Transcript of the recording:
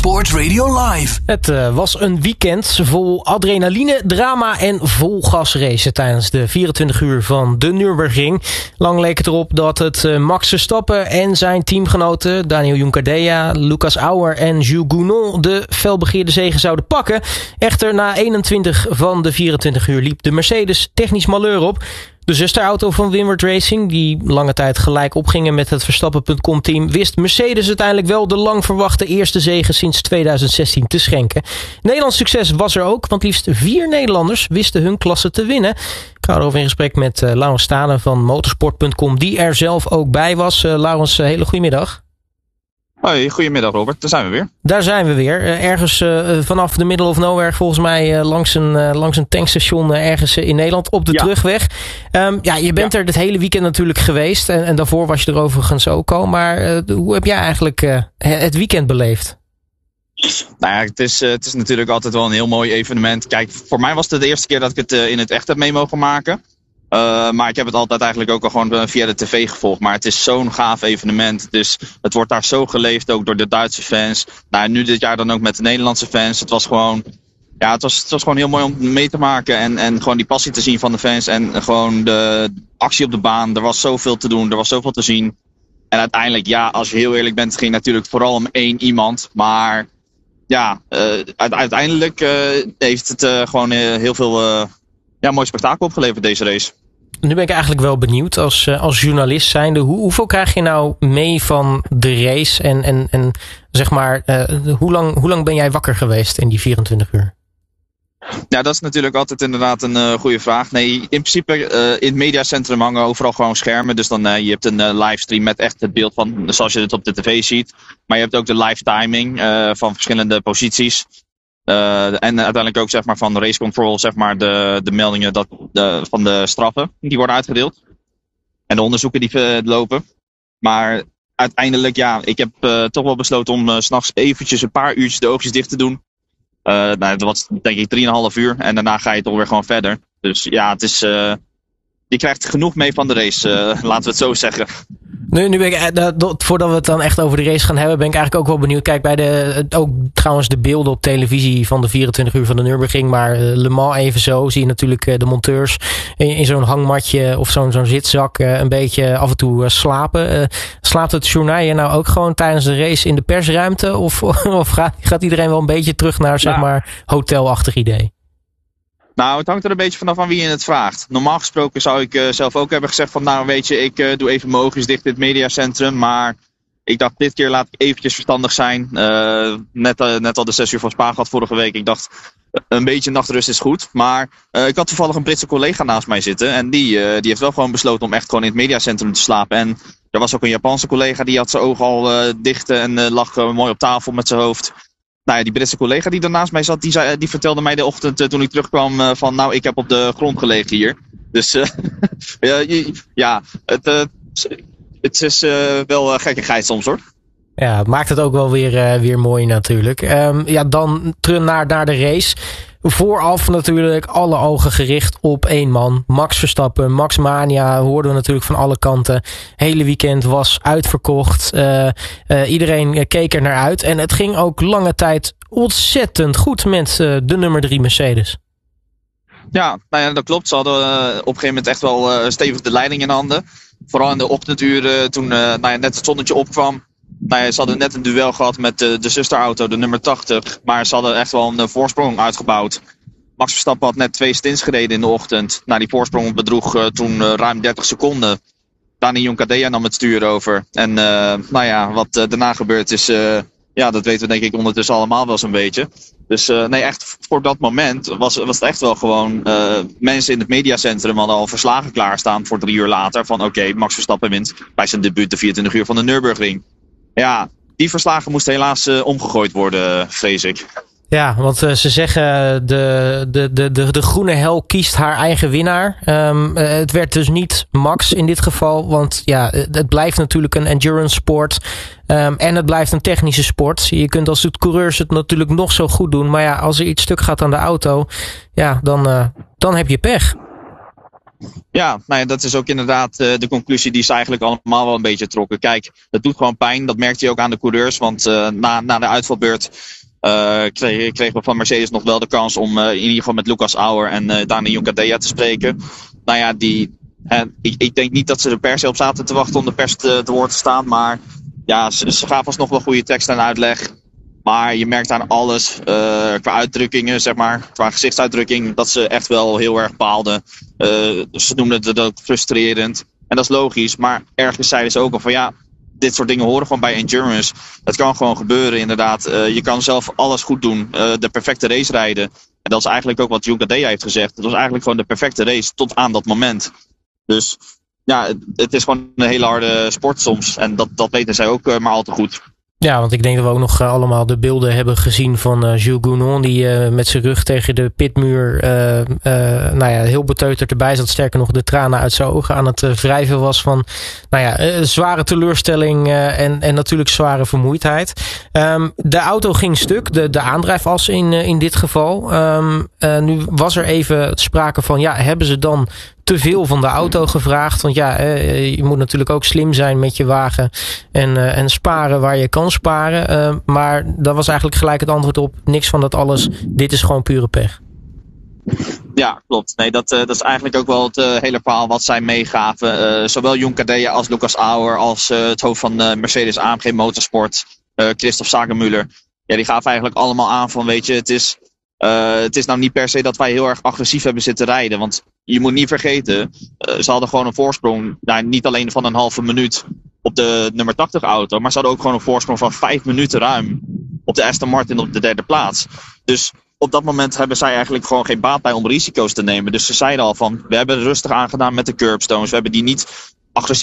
Sport Radio Live. Het was een weekend vol adrenaline, drama en vol gasracen tijdens de 24 uur van de Nürburgring. Lang leek het erop dat het Max Verstappen en zijn teamgenoten Daniel Juncadella, Lucas Auer en Jules Gounon de felbegeerde zege zouden pakken. Echter, na 21 van de 24 uur liep de Mercedes technisch malheur op. De zusterauto van Winward Racing, die lange tijd gelijk opgingen met het Verstappen.com team, wist Mercedes uiteindelijk wel de lang verwachte eerste zege sinds 2016 te schenken. Nederlands succes was er ook, want liefst 4 Nederlanders wisten hun klasse te winnen. Ik ga erover in gesprek met Laurens Stane van Motorsport.com, die er zelf ook bij was. Laurens, hele goedemiddag. Hoi, goedemiddag Robert, daar zijn we weer. Daar zijn we weer. Ergens vanaf de middle of nowhere, volgens mij langs een tankstation ergens in Nederland op de terugweg. Je bent er het hele weekend natuurlijk geweest en daarvoor was je er overigens ook al. Maar hoe heb jij eigenlijk het weekend beleefd? Nou ja, het is natuurlijk altijd wel een heel mooi evenement. Kijk, voor mij was het de eerste keer dat ik het in het echt heb mee mogen maken. Maar ik heb het altijd eigenlijk ook al gewoon via de tv gevolgd. Maar het is zo'n gaaf evenement. Dus het wordt daar zo geleefd, ook door de Duitse fans. Nou, nu dit jaar dan ook met de Nederlandse fans. Het was gewoon, het was gewoon heel mooi om mee te maken. En gewoon die passie te zien van de fans. En gewoon de actie op de baan. Er was zoveel te doen, er was zoveel te zien. En uiteindelijk, als je heel eerlijk bent, het ging natuurlijk vooral om 1 iemand. Maar uiteindelijk heeft het gewoon heel veel... mooi spektakel opgeleverd deze race. Nu ben ik eigenlijk wel benieuwd als journalist zijnde. Hoeveel krijg je nou mee van de race? En zeg maar, hoe lang ben jij wakker geweest in die 24 uur? Ja, dat is natuurlijk altijd inderdaad een goede vraag. Nee, in principe in het mediacentrum hangen overal gewoon schermen. Dus dan je hebt een livestream met echt het beeld van zoals je het op de tv ziet. Maar je hebt ook de live timing van verschillende posities. En uiteindelijk ook zeg maar, van race control, zeg maar, de meldingen van de straffen die worden uitgedeeld. En de onderzoeken die lopen. Maar uiteindelijk, ik heb toch wel besloten om 's nachts eventjes een paar uurtjes de oogjes dicht te doen. Dat was denk ik 3,5 uur. En daarna ga je toch weer gewoon verder. Dus het is... je krijgt genoeg mee van de race, laten we het zo zeggen. Nu ben ik, voordat we het dan echt over de race gaan hebben, ben ik eigenlijk ook wel benieuwd. Kijk, ook trouwens de beelden op televisie van de 24 uur van de Nürburgring, maar Le Mans even zo, zie je natuurlijk de monteurs in zo'n hangmatje of zo'n zitzak een beetje af en toe slapen. Slaapt het journaal nou ook gewoon tijdens de race in de persruimte? Of gaat iedereen wel een beetje terug naar, zeg maar, hotelachtig idee? Nou, het hangt er een beetje vanaf aan wie je het vraagt. Normaal gesproken zou ik zelf ook hebben gezegd van, nou weet je, ik doe even mijn oogjes dicht in het mediacentrum. Maar ik dacht, dit keer laat ik eventjes verstandig zijn. Net al de 6 uur van Spa gehad vorige week. Ik dacht, een beetje nachtrust is goed. Maar ik had toevallig een Britse collega naast mij zitten. En die heeft wel gewoon besloten om echt gewoon in het mediacentrum te slapen. En er was ook een Japanse collega, die had zijn ogen al dicht en lag mooi op tafel met zijn hoofd. Nou ja, die Britse collega die daarnaast mij zat, die vertelde mij de ochtend toen ik terugkwam van, nou, ik heb op de grond gelegen hier. Dus het is wel gekkigheid soms hoor. Ja, het maakt het ook wel weer mooi natuurlijk. Dan naar de race. Vooraf natuurlijk alle ogen gericht op 1 man. Max Verstappen, Max Mania, hoorden we natuurlijk van alle kanten. Hele weekend was uitverkocht. Iedereen keek er naar uit. En het ging ook lange tijd ontzettend goed met de nummer 3 Mercedes. Ja, dat klopt. Ze hadden op een gegeven moment echt wel stevig de leiding in handen. Vooral in de ochtenduren toen net het zonnetje opkwam. Ze hadden net een duel gehad met de zusterauto, de nummer 80. Maar ze hadden echt wel een voorsprong uitgebouwd. Max Verstappen had net 2 stints gereden in de ochtend. Die voorsprong bedroeg toen ruim 30 seconden. Daniel Juncadella nam het stuur over. En wat daarna gebeurd is, dat weten we denk ik ondertussen allemaal wel zo'n beetje. Dus echt voor dat moment was het echt wel gewoon... mensen in het mediacentrum hadden al verslagen klaarstaan voor 3 uur later. Van oké, Max Verstappen wint bij zijn debuut de 24 uur van de Nürburgring. Ja, die verslagen moesten helaas omgegooid worden, vrees ik. Ja, want ze zeggen de groene hel kiest haar eigen winnaar. Het werd dus niet Max in dit geval, want het blijft natuurlijk een endurance sport. En het blijft een technische sport. Je kunt als coureurs het natuurlijk nog zo goed doen, maar als er iets stuk gaat aan de auto, dan heb je pech. Ja, dat is ook inderdaad de conclusie die ze eigenlijk allemaal wel een beetje trokken. Kijk, het doet gewoon pijn. Dat merkte je ook aan de coureurs. Want na de uitvalbeurt Kregen we van Mercedes nog wel de kans om in ieder geval met Lucas Auer en Daniel Juncadella te spreken. Nou ja, ik denk niet dat ze er per se op zaten te wachten om de pers te woord te staan. Maar ja, ze gaven alsnog wel goede tekst en uitleg. Maar je merkt aan alles, qua uitdrukkingen, zeg maar, qua gezichtsuitdrukking, dat ze echt wel heel erg baalden. Ze noemden het ook frustrerend. En dat is logisch, maar ergens zeiden ze ook al van ja, dit soort dingen horen gewoon bij endurance. Het kan gewoon gebeuren, inderdaad. Je kan zelf alles goed doen, de perfecte race rijden. En dat is eigenlijk ook wat Juncadella heeft gezegd. Het was eigenlijk gewoon de perfecte race tot aan dat moment. Dus ja, het is gewoon een hele harde sport soms. En dat weten zij ook maar al te goed. Ja, want ik denk dat we ook nog allemaal de beelden hebben gezien van Jules Gounon, die met zijn rug tegen de pitmuur heel beteuterd erbij zat. Sterker nog, de tranen uit zijn ogen aan het wrijven was van zware teleurstelling en natuurlijk zware vermoeidheid. De auto ging stuk, de aandrijfas in dit geval. Nu was er even sprake van, hebben ze dan te veel van de auto gevraagd? Want je moet natuurlijk ook slim zijn met je wagen en sparen waar je kan sparen. Maar dat was eigenlijk gelijk het antwoord op niks van dat alles. Dit is gewoon pure pech. Ja, klopt. Nee, dat is eigenlijk ook wel het hele verhaal wat zij meegaven. Zowel Juncadella als Lucas Auer als het hoofd van Mercedes AMG Motorsport, Christoph Sagemüller. Ja, die gaven eigenlijk allemaal aan van, weet je, het is nou niet per se dat wij heel erg agressief hebben zitten rijden. Want je moet niet vergeten, ze hadden gewoon een voorsprong. Niet alleen van een halve minuut op de nummer 80 auto. Maar ze hadden ook gewoon een voorsprong van 5 minuten ruim op de Aston Martin op de 3e plaats. Dus op dat moment hebben zij eigenlijk gewoon geen baat bij om risico's te nemen. Dus ze zeiden al van, we hebben rustig aangedaan met de curbstones. We hebben die niet agressief